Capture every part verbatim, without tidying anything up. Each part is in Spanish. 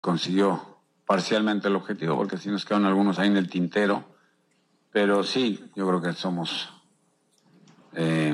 consiguió parcialmente el objetivo, porque sí nos quedaron algunos ahí en el tintero, pero sí, yo creo que somos, eh,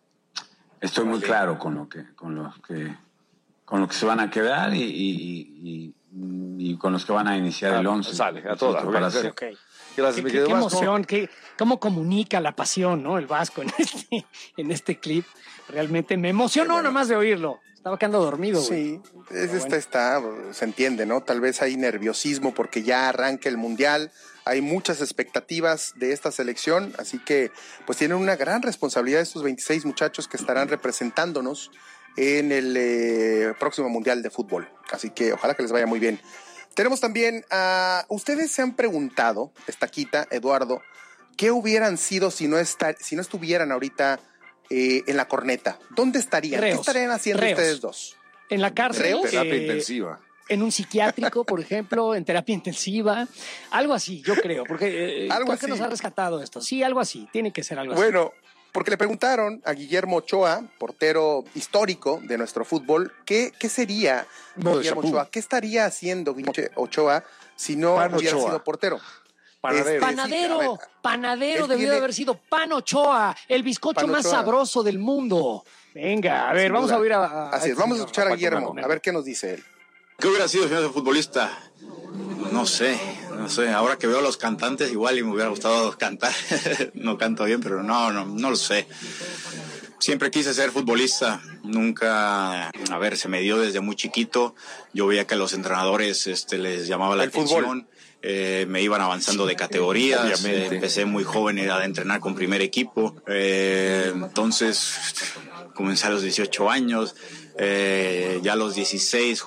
estoy muy claro con lo que, con los que, con lo que se van a quedar y, y, y, y con los que van a iniciar ah, el once. Sale, a todas. Para hacer. Okay. Gracias, qué, qué, qué emoción, qué, cómo comunica la pasión, ¿no? El Vasco en este, en este clip. Realmente me emocionó nomás de oírlo. Estaba quedando dormido, güey. Sí, es, bueno. está, se entiende, ¿no? Tal vez hay nerviosismo porque ya arranca el Mundial. Hay muchas expectativas de esta selección, así que pues tienen una gran responsabilidad estos veintiséis muchachos que estarán representándonos en el eh, próximo Mundial de Fútbol. Así que ojalá que les vaya muy bien. Tenemos también a... Ustedes se han preguntado, Estaquita, Eduardo, ¿qué hubieran sido si no, estar, si no estuvieran ahorita eh, en la corneta? ¿Dónde estarían? Reos, ¿Qué estarían haciendo Reos. ustedes dos? En la cárcel. Reos, terapia eh, intensiva. En un psiquiátrico, por ejemplo, en terapia intensiva. Algo así, yo creo. Porque, eh, ¿Algo ¿por qué así? nos ha rescatado esto? Sí, algo así. Tiene que ser algo así. Bueno, porque le preguntaron a Guillermo Ochoa, portero histórico de nuestro fútbol, ¿qué, qué sería no, Guillermo Ochoa? ¿Qué estaría haciendo Guillermo Ochoa si no Pan hubiera Ochoa. sido portero? Panadero, este, panadero, sí, ver, panadero debió tiene... de haber sido Pan Ochoa, el bizcocho Pan más Ochoa. sabroso del mundo. Venga, a ver, Sin vamos duda. a oír a... a Así es, vamos a escuchar a, a Guillermo, a ver qué nos dice él. ¿Qué hubiera sido si no fuera futbolista? No sé, no sé. Ahora que veo a los cantantes, igual y me hubiera gustado cantar. No canto bien, pero no, no, no lo sé. Siempre quise ser futbolista. Nunca, a ver, se me dio desde muy chiquito. Yo veía que a los entrenadores este, les llamaba la El atención. Fútbol. Eh, me iban avanzando de categorías. Eh, empecé muy joven a entrenar con primer equipo. Eh, entonces, comencé a los dieciocho años. Eh, ya a los dieciséis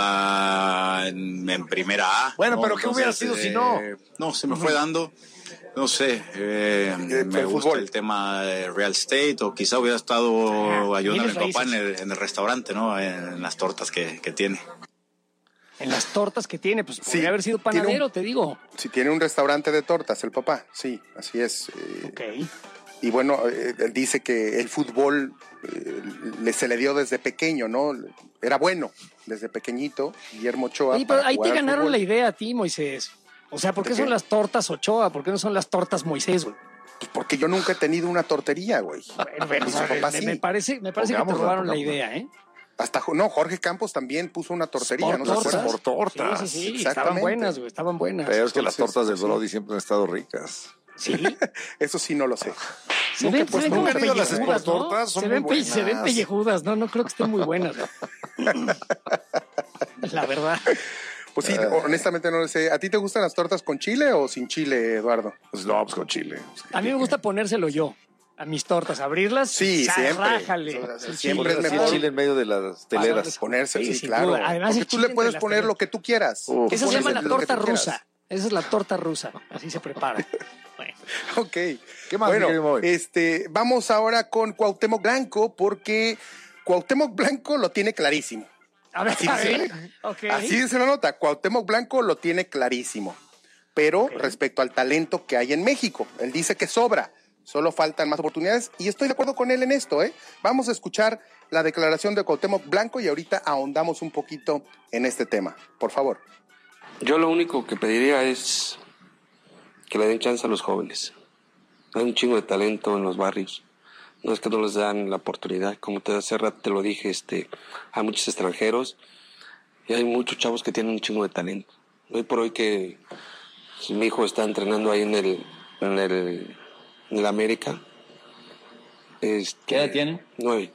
jugaba en, en primera A. Bueno, ¿no? pero ¿qué Entonces, hubiera sido eh, si no? No, se me fue dando, no sé, eh, me gusta el tema de real estate, o quizá hubiera estado ah, ayudando a mi papá en el, en el restaurante, ¿no? En, en las tortas que, que tiene. En las tortas que tiene, pues sí, podría haber sido panadero, un, te digo. Sí, tiene un restaurante de tortas el papá, sí, así es. Eh, ok. Y bueno, eh, él dice que el fútbol eh, le, se le dio desde pequeño, ¿no? Era bueno desde pequeñito, Guillermo Ochoa. Oye, pero ahí te ganaron la idea a ti, Moisés. O sea, ¿por qué, qué son las tortas Ochoa? ¿Por qué no son las tortas Moisés, güey? Pues porque yo nunca he tenido una tortería, güey. Bueno, bueno, o sea, papá, me, sí. me parece, me parece que te robaron la idea, ¿eh? Hasta, no, Jorge Campos también puso una tortería, por ¿no? Tortas. Por tortas. Sí, sí, sí, estaban buenas, güey, estaban buenas. Pero es que Entonces, las tortas del sí. Brody siempre han estado ricas. Sí. Eso sí no lo sé. Se ven, pues, se ven como pellejudas, pellejudas, ¿no? tortas son se, ven, muy se ven pellejudas, ¿no? No creo que estén muy buenas. La verdad. Pues sí, uh, honestamente no lo sé. ¿A ti te gustan las tortas con chile o sin chile, Eduardo? Pues no, pues con chile. A mí me gusta ponérselo yo a mis tortas, abrirlas. Sí, siempre. Rájale. O sea, siempre es mejor. El chile en medio de las teleras. Ponerse, sí, sí claro. Además, porque tú le puedes poner lo que tú quieras. Uf, Esa se llama la torta rusa. Esa es la torta rusa. Así se prepara. Bueno. Ok. ¿Qué más? Bueno, este, vamos ahora con Cuauhtémoc Blanco, porque Cuauhtémoc Blanco lo tiene clarísimo. A ver, así, a dice, ver. Okay. Así dice la nota. Cuauhtémoc Blanco lo tiene clarísimo. Pero okay. respecto al talento que hay en México, él dice que sobra. Solo faltan más oportunidades y estoy de acuerdo con él en esto, ¿eh? Vamos a escuchar la declaración de Cuauhtémoc Blanco y ahorita ahondamos un poquito en este tema. Por favor. Yo lo único que pediría es que le den chance a los jóvenes. Hay un chingo de talento en los barrios. No es que no les dan la oportunidad. Como te hace rato te lo dije, este, hay muchos extranjeros y hay muchos chavos que tienen un chingo de talento. Hoy por hoy que si mi hijo está entrenando ahí en el, en el, en el América. Este, ¿Qué edad tiene? Nueve.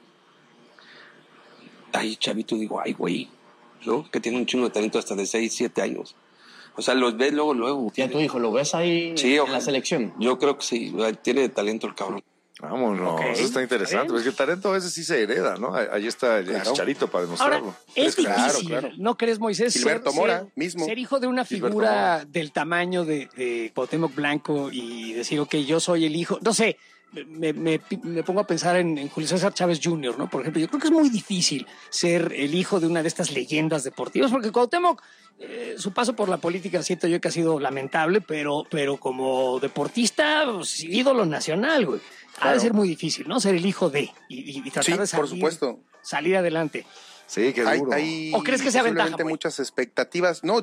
Ahí chavito digo, ay güey, ¿no? Que tiene un chingo de talento hasta de seis, siete años. O sea, los ves luego, luego. ¿Ya tu hijo lo ves ahí sí, en ojalá. la selección? Yo creo que sí, tiene talento el cabrón. Vámonos, okay. Eso está interesante, porque el talento a veces sí se hereda, ¿no? Ahí está el claro. Chicharito para demostrarlo. Ahora, es difícil, claro, claro. ¿no crees, Moisés? Gilberto ser, Mora, ser, mismo. Ser hijo de una figura del tamaño de, de Cuauhtémoc Blanco y decir, ok, yo soy el hijo, no sé, me, me, me pongo a pensar en, en Julio César Chávez junior, ¿no? Por ejemplo, yo creo que es muy difícil ser el hijo de una de estas leyendas deportivas, porque Cuauhtémoc, eh, su paso por la política siento yo que ha sido lamentable, pero, pero como deportista, pues, ídolo nacional, güey. Claro. Ha de ser muy difícil, ¿no? Ser el hijo de y, y tratar sí, de salir, por supuesto. salir adelante. Sí, qué Hay, duro. hay ¿O crees que sea posiblemente ventaja, güey? muchas expectativas. No,